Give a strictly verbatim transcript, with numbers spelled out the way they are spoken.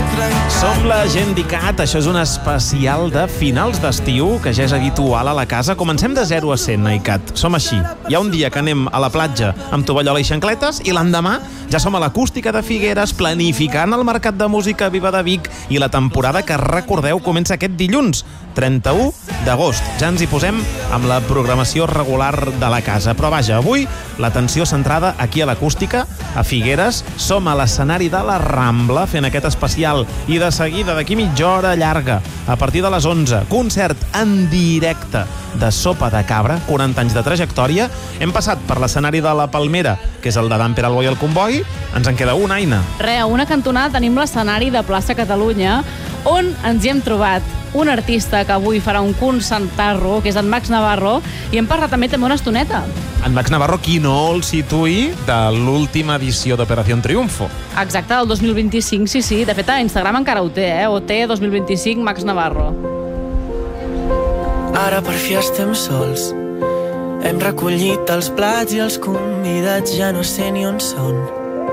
Som la Gent d'ICAT, això és un especial de finals d'estiu que ja és habitual a la casa. Comencem de zero a cent a ICAT, som així. Hi ha un dia que anem a la platja amb tovallola i xancletes i l'endemà ja som a l'Acústica de Figueres planificant el Mercat de Música Viva de Vic i la temporada que, recordeu, comença aquest dilluns, trenta-u d'agost. Ja ens hi posem amb la programació regular de la casa. Però vaja, avui l'atenció centrada aquí a l'Acústica, a Figueres. Som a l'escenari de la Rambla fent aquest especial i de seguida, d'aquí mitja hora llarga, a partir de les onze, concert en directe de Sopa de Cabra, quaranta anys de trajectòria. Hem passat per l'escenari de la Palmera, que és el de Dan Peralbo i el Comboi. Ens en queda una, Aina. Re, a una cantonada tenim l'escenari de Plaça Catalunya, on ens hi hem trobat un artista que avui farà un concertarro, que és en Max Navarro, i hem parlat també també una estoneta. En Max Navarro, qui no el situï, de l'última edició d'Operació Triunfo. Exacte, del dos mil vint-i-cinc, sí, sí. De fet, a Instagram encara ho té, eh? O té dos mil vint-i-cinc Max Navarro. Ara per fi estem sols. Hem recollit els plats i els convidats ja no sé ni on són.